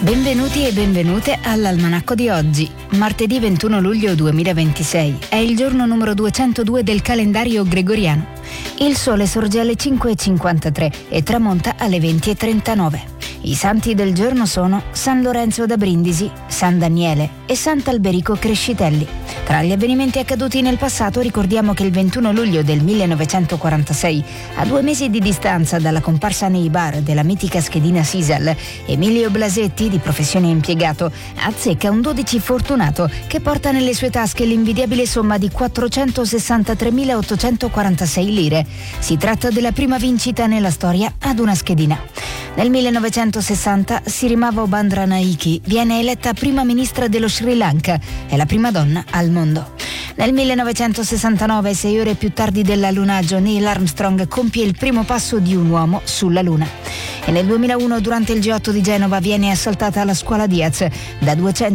Benvenuti e benvenute all'Almanacco di oggi, martedì 21 luglio 2026. È il giorno numero 202 del calendario gregoriano. Il sole sorge alle 5:53 e tramonta alle 20:39. I santi del giorno sono San Lorenzo da Brindisi, San Daniele e Sant'Alberico Crescitelli. Tra gli avvenimenti accaduti nel passato ricordiamo che il 21 luglio del 1946, a 2 mesi di distanza dalla comparsa nei bar della mitica schedina Sisal, Emilio Blasetti, di professione impiegato, azzecca un 12 fortunato che porta nelle sue tasche l'invidiabile somma di 463.846 lire. Si tratta della prima vincita nella storia ad una schedina. Nel 1960 Sirimavo Bandaranaike viene eletta prima ministra dello Sri Lanka, è la prima donna al mondo. Nel 1969, 6 ore più tardi dell'allunaggio, Neil Armstrong compie il primo passo di un uomo sulla Luna. E nel 2001, durante il G8 di Genova, viene assaltata la scuola Diaz da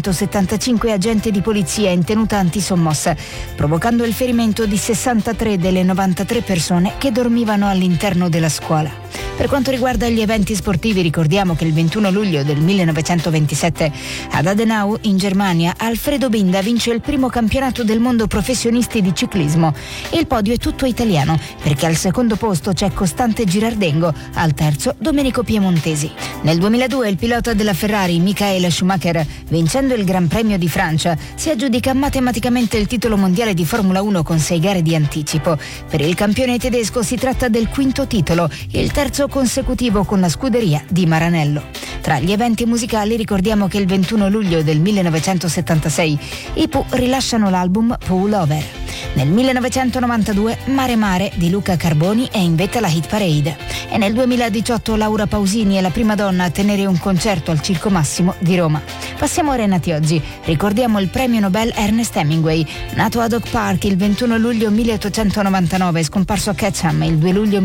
275 agenti di polizia in tenuta antisommossa, provocando il ferimento di 63 delle 93 persone che dormivano all'interno della scuola. Per quanto riguarda gli eventi sportivi, ricordiamo che il 21 luglio del 1927 ad Adenau, in Germania, Alfredo Binda vince il primo campionato del mondo professionisti di ciclismo. Il podio è tutto italiano, perché al secondo posto c'è Costante Girardengo, al terzo Domenico Piemontesi. Nel 2002 il pilota della Ferrari, Michael Schumacher, vincendo il Gran Premio di Francia, si aggiudica matematicamente il titolo mondiale di Formula 1 con 6 gare di anticipo. Per il campione tedesco si tratta del quinto titolo, il terzo consecutivo con la scuderia di Maranello. Tra gli eventi musicali ricordiamo che il 21 luglio del 1976 i Pooh rilasciano l'album Pooh Lover. Nel 1992 Mare Mare di Luca Carboni è in vetta alla hit parade e nel 2018 Laura Pausini è la prima donna a tenere un concerto al Circo Massimo di Roma. Passiamo ai nati oggi. Ricordiamo il premio Nobel Ernest Hemingway, nato ad Oak Park il 21 luglio 1899 e scomparso a Ketchum il 2 luglio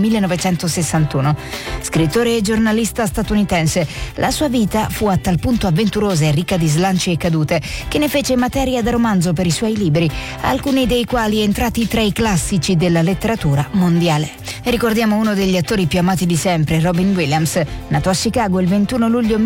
1961. Scrittore e giornalista statunitense, la sua vita fu a tal punto avventurosa e ricca di slanci e cadute che ne fece materia da romanzo per i suoi libri, alcuni dei quali entrati tra i classici della letteratura mondiale. E ricordiamo uno degli attori più amati di sempre, Robin Williams, nato a Chicago il 21 luglio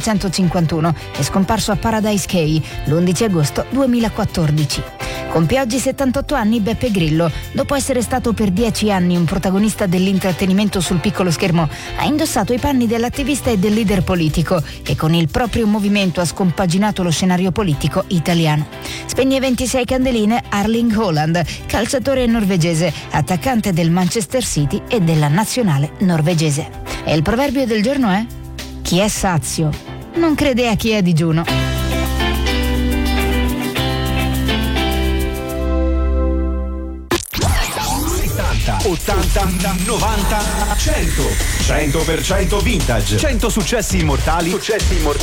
1951 e scomparso a Paradise Cay l'11 agosto 2014. Compie oggi 78 anni Beppe Grillo. Dopo essere stato per 10 anni un protagonista dell'intrattenimento sul piccolo schermo, ha indossato i panni dell'attivista e del leader politico e con il proprio movimento ha scompaginato lo scenario politico italiano. Spegne 26 candeline Erling Haaland, calciatore norvegese, attaccante del Manchester City e della nazionale norvegese. E il proverbio del giorno è: chi è sazio non crede a chi è digiuno. 80, 90, 100% vintage. 100 successi immortali